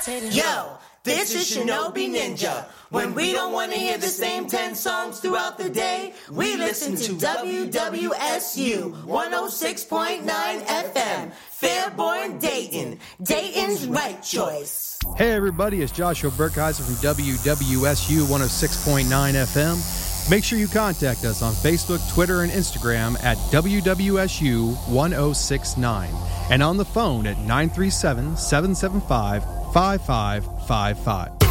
Yo, this is Shinobi Ninja. When we don't want to hear the same 10 songs throughout the day, we listen to WWSU 106.9 FM, Fairborn, Dayton. Dayton's right choice. Hey everybody, it's Joshua Burkheiser from WWSU 106.9 FM. Make sure you contact us on Facebook, Twitter, and Instagram at WWSU 1069 and on the phone at 937-775-5555.